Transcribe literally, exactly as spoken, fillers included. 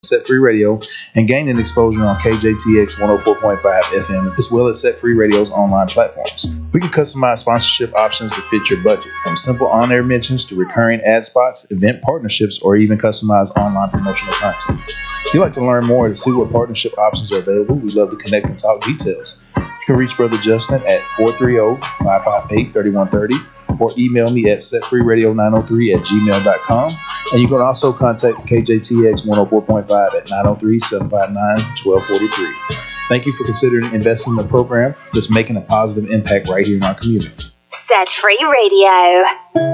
Set Free Radio and gaining exposure on K J T X one oh four point five F M as well as Set Free Radio's online platforms. We can customize sponsorship options to fit your budget, from simple on-air mentions to recurring ad spots, event partnerships, or even customized online promotional content. If you'd like to learn more and see what partnership options are available, we'd love to connect and talk details. You can reach Brother Justin at four three zero, five five eight, three one three zero or email me at set free radio nine oh three at gmail dot com. And you can also contact K J T X one oh four point five at nine oh three, seven five nine, one two four three. Thank you for considering investing in the program that's making a positive impact right here in our community. Set Free Radio.